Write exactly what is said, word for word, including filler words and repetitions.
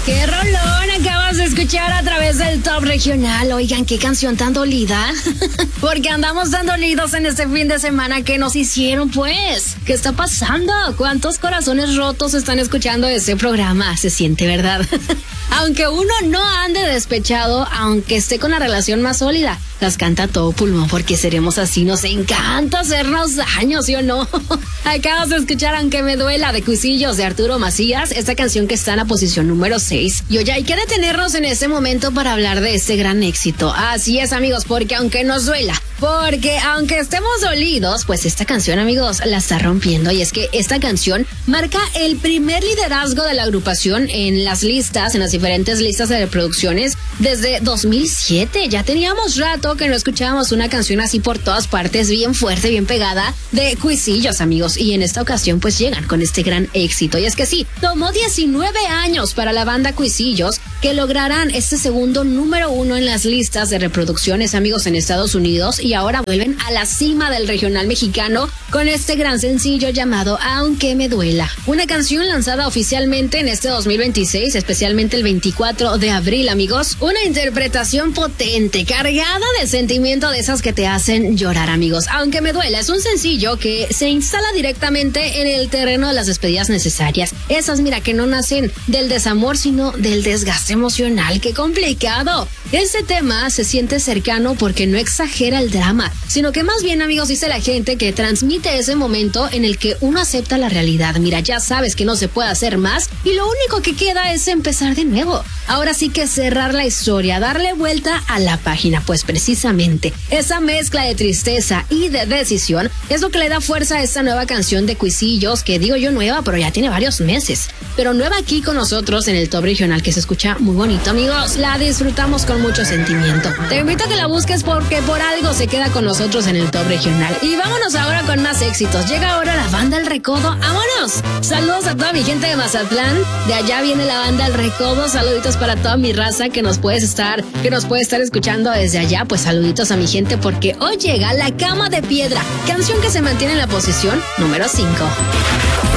¡Qué rolón acabas de escuchar a través del Top Regional! Oigan, qué canción tan dolida. Porque andamos tan dolidos en este fin de semana. ¿Qué nos hicieron, pues? ¿Qué está pasando? ¿Cuántos corazones rotos están escuchando este programa? Se siente, ¿verdad? Aunque uno no ande despechado, aunque esté con la relación más sólida, las canta todo pulmón, porque seremos así. Nos encanta hacernos daño, ¿sí o no? Acabas de escuchar Aunque me duela, de Cuisillos, de Arturo Macías, esta canción que está en la posición número seis. Y oye, hay que detenernos en este momento para hablar de este gran éxito. Así es, amigos, porque aunque nos duela, porque aunque estemos dolidos, pues esta canción, amigos, la está rompiendo. Y es que esta canción marca el primer liderazgo de la agrupación en las listas, en las diferentes listas de reproducciones desde dos mil siete. Ya teníamos rato que no escuchábamos una canción así por todas partes, bien fuerte, bien pegada, de Cuisillos, amigos. Y en esta ocasión pues llegan con este gran éxito. Y es que sí, tomó diecinueve años para la banda Cuisillos que lograran este segundo número uno en las listas de reproducciones, amigos, en Estados Unidos. Y ahora vuelven a la cima del regional mexicano con este gran sencillo llamado Aunque me duela. Una canción lanzada oficialmente en este dos mil veintiséis, especialmente el veinticuatro de abril, amigos. Una interpretación potente, cargada de sentimiento, de esas que te hacen llorar, amigos. Aunque me duela es un sencillo que se instala directamente en el terreno de las despedidas necesarias. Esas, mira, que no nacen del desamor, sino del desgaste emocional. ¡Qué complicado! Este tema se siente cercano porque no exagera el drama, sino que más bien, amigos, dice la gente que transmite ese momento en el que uno acepta la realidad. Mira, ya sabes que no se puede hacer más y lo único que queda es empezar de nuevo. Ahora sí que cerrar la historia, darle vuelta a la página, pues precisamente esa mezcla de tristeza y de decisión es lo que le da fuerza a esta nueva canción de Cuisillos, que digo yo nueva, pero ya tiene varios meses, pero nueva aquí con nosotros en el Top Regional, que se escucha muy bonito, amigos. La disfrutamos con mucho sentimiento. Te invito a que la busques porque por algo se queda con nosotros en el Top Regional. Y vámonos ahora con más éxitos. Llega ahora la banda El Recodo. ¡Vámonos! Saludos a toda mi gente de Mazatlán. De allá viene la banda El Recodo. Saluditos para toda mi raza que nos puedes estar, que nos puede estar escuchando desde allá. Pues saluditos a mi gente porque hoy llega La Cama de Piedra, canción que se mantiene en la posición número cinco.